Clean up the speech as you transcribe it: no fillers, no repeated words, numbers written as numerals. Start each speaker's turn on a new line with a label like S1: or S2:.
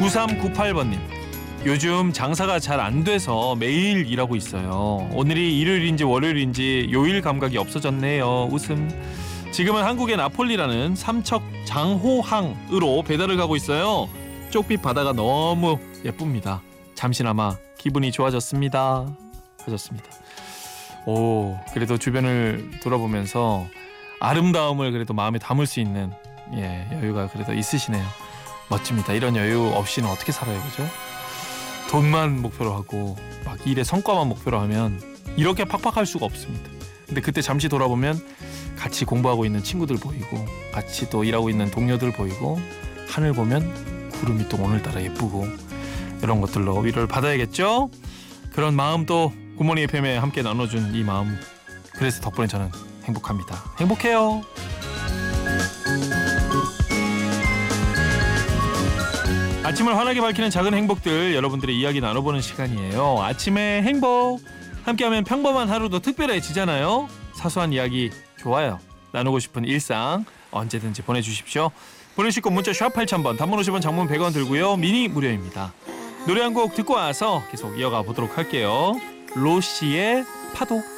S1: 9398번님. 요즘 장사가 잘 안 돼서 매일 일하고 있어요. 오늘이 일요일인지 월요일인지 요일 감각이 없어졌네요. 웃음. 지금은 한국의 나폴리라는 삼척 장호항으로 배달을 가고 있어요. 쪽빛 바다가 너무 예쁩니다. 잠시나마 기분이 좋아졌습니다. 하셨습니다. 오, 그래도 주변을 돌아보면서 아름다움을 그래도 마음에 담을 수 있는 여유가 그래도 있으시네요. 멋집니다. 이런 여유 없이는 어떻게 살아요, 그죠? 돈만 목표로 하고 막 일의 성과만 목표로 하면 이렇게 팍팍할 수가 없습니다. 근데 그때 잠시 돌아보면 같이 공부하고 있는 친구들 보이고 같이 또 일하고 있는 동료들 보이고 하늘 보면 구름이 또 오늘따라 예쁘고 이런 것들로 위로를 받아야겠죠? 그런 마음도 굿모닝 FM에 함께 나눠준 이 마음, 그래서 덕분에 저는 행복합니다. 행복해요. 아침을 환하게 밝히는 작은 행복들, 여러분들의 이야기 나눠보는 시간이에요. 아침의 행복. 함께하면 평범한 하루도 특별해지잖아요. 사소한 이야기 좋아요. 나누고 싶은 일상 언제든지 보내주십시오. 보내실 곳 문자 샵 8000번, 단문 50원, 장문 100원 들고요. 미니 무료입니다. 노래 한 곡 듣고 와서 계속 이어가 보도록 할게요. 로시의 파도.